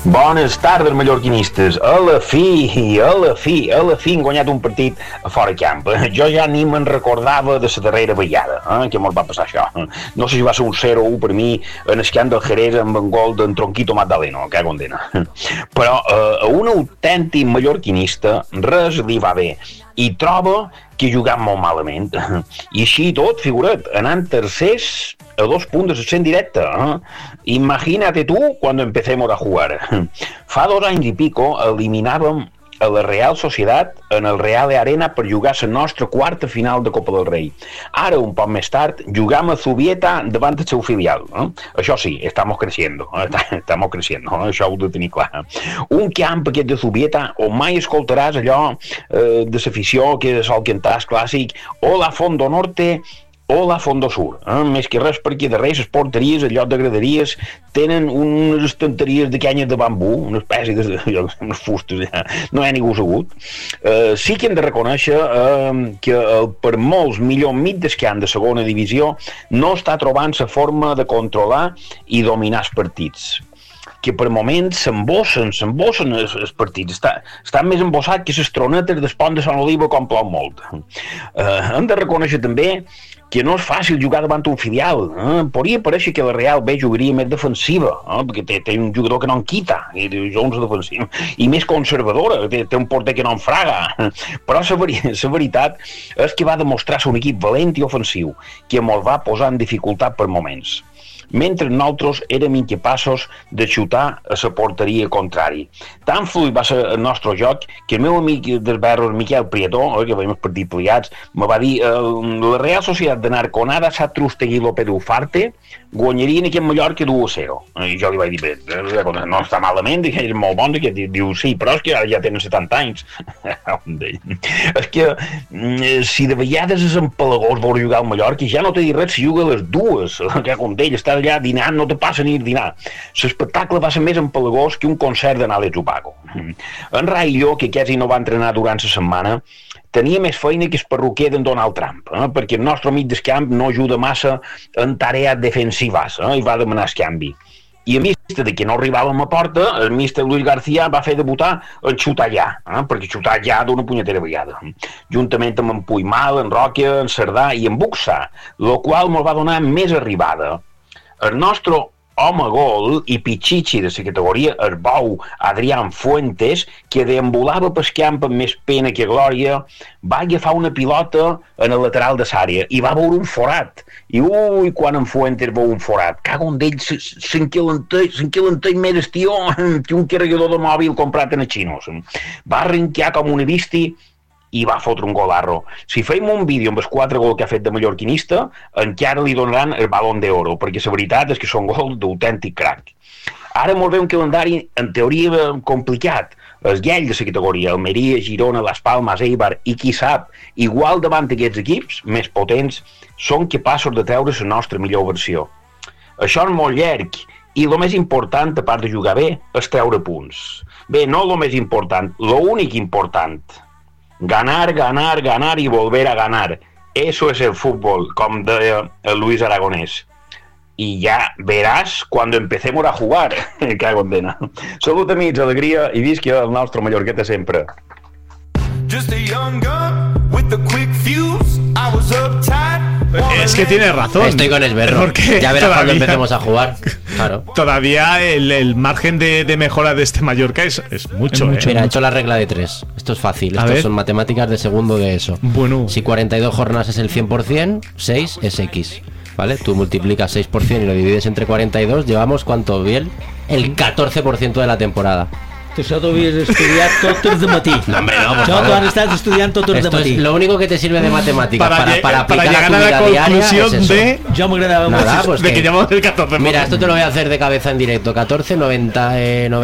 Bones tardes, mallorquinistes. A la fi hem guanyat un partit a fora camp. Jo ja ni me'n recordava de la darrera vegada, que mos va passar això. No sé si va ser un 0-1 per mi en el camp del Jerez amb un gol d'en Tronquito Magdaleno, que condena. Però a un autèntic mallorquinista res li va bé i troba que jugam molt malament. I així tot, figura't, anant tercers a 2 punts de l'ascens directe. Imagínate tú cuando empecemos a jugar. Fa 2 anys i pico eliminàvem a la Real Sociedad en el Real Arena per jugar la nostra quarta final de Copa del Rei. Ara, un poc més tard, jugam a Zubieta davant del seu filial. Això sí, estamos creciendo, això ho he de tenir clar. Un camp aquest de Zubieta on mai escoltaràs allò de l'afició que és el cantàs clàssic Hola Fondo Norte o la Fondo Sur, més que res perquè darrere les porteries, al lloc de graderies, tenen unes estanteries de canyes de bambú, una espècie de fustes, no hi ha ningú assegut. Sí que hem de reconèixer que per molts millor mig d'escant de segona divisió no està trobant la forma de controlar i dominar els partits, que per moments s'embossen els partits, estan més embossats que les tronetes del pont de Sant Oliva quan plou molt. Hem de reconèixer també que no és fàcil jugar davant un filial. Podria parèixer que la Real B jugaria més defensiva, perquè té un jugador que no en quita, i més conservadora, té un porter que no en fraga. Però la veritat és que va demostrar ser un equip valent i ofensiu, que ens va posar en dificultat per moments, mentre nosaltres érem incapaços de xutar a la porteria contrari. Tan fluid va ser el nostre joc que el meu amic del Berros, Miquel Prieto, que veiem els partits plegats, me va dir la Real Societat de Narconada s'atrustegui López Ufarte guanyaria en aquest Mallorca 2-0. I jo li vaig dir, no està malament, és molt bon, diu sí, però és que ja tenen 70 anys. És que si de vegades és empalagós veure jugar al Mallorca, ja no t'he dit res si juga a les 2, que com d'ell està allà dinant, no te passa ni dinar. L'espectacle va ser més empalagós que un concert de Nale Zubago. En Raillo, que quasi no va entrenar durant la setmana, tenia més feina que el perruquer d'en Donald Trump, perquè el nostre mig d'escamp no ajuda massa en tarees defensives, i va demanar el canvi. I en vista de que no arribàvem a porta, el míster Luis García va fer debutar en xutar allà, perquè xutar allà d'una punyetera vegada, juntament amb en Puymal, en Roque, en Cerdà i en Buxà, el qual ens va donar més arribada. El nostre home gol i pitxitxi de la categoria, el bou Adrián Fuentes, que deambulava pel camp amb més pena que glòria, va agafar una pilota en el lateral de l'àrea i va veure un forat. I quan en Fuentes veu un forat, cago en d'ell, s'enquilenteix més estió que un carregador de mòbil comprat en els xinos. Va arrencar com una bisti i va fotre un golarro. Si feim un vídeo amb els 4 gols que ha fet de mallorquinista, encara li donaran el Balón d'Oro, perquè la veritat és que són gols d'autèntic crac. Ara molt bé un calendari en teoria complicat. Els lleigs de la categoria, Almeria, Girona, Las Palmas, Eibar i qui sap, igual davant d'aquests equips més potents, són capaços de treure la nostra millor versió. Això és molt llarg i el més important, a part de jugar bé, és treure punts. Bé, no el més important, l'únic important. Ganar, ganar, ganar y volver a ganar. Eso es el fútbol, com deia Luis Aragonés. Y ya verás cuando empecemos a jugar. Que condena. Salut, amics, alegria i visqui el nostre Mallorqueta sempre. Just a young gun with a quick fuse. I was uptight. Es que tienes razón. Estoy con Esberro. Ya verás cuando empecemos a jugar. Claro. Todavía el margen de mejora de este Mallorca es mucho. Mira, he hecho la regla de 3. Esto es fácil. Esto son matemáticas de segundo de eso. Bueno. Si 42 jornadas es el 100%, 6 es X. ¿Vale? Tú multiplicas 6% y lo divides entre 42. Llevamos, ¿cuánto, Biel? El 14% de la temporada. Això t'ho havies estudiat tot els de matí. No, hombre, no, això t'ho han estat estudiant tot els de matí. Es lo único que te sirve de matemáticas para aplicar llegar a tu vida a la conclusión diaria es eso. de... Yo me agradaba mucho pues de que llevamos el 14%. Mira, esto te lo voy a hacer de cabeza en directo. 14, 90,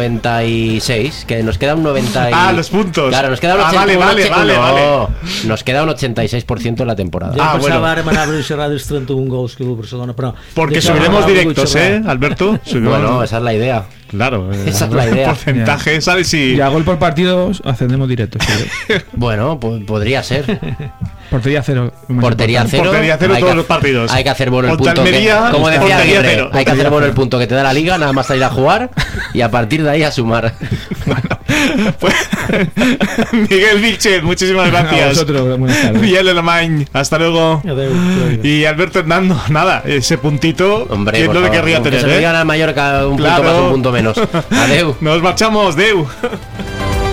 96, que nos queda un 90 y... Ah, los puntos. Claro, nos queda un 86%. Vale. Nos queda un 86% en la temporada. Ja pensava ara m'anava a xerrar dels 31 gols que du Barcelona, però... Porque subiremos directos, Alberto? Bueno, esa es la idea. Claro, Esa es la idea. porcentaje, ¿sabes? Si Y a gol por partido ascendemos directos. Bueno, podría ser. Portería cero. Portería cero. Portería cero hay todos que- los partidos. Hay que hacer bueno el Contra punto. Almería, Como decía portería Aguirre, cero. hay que hacer bueno el punto que te da la liga, nada más salir a jugar y a partir de ahí a sumar. Pues, Miguel Vilchez, muchísimas A gracias. vosotros, buenas tardes. Miguel Alemany, hasta luego. Y Alberto Hernando, nada, ese puntito, Hombre, ¿quién por no le favor, querría que tener? se lo digan al Mallorca un punto Claro. más, un punto menos. Adeu. Nos marchamos, Deu.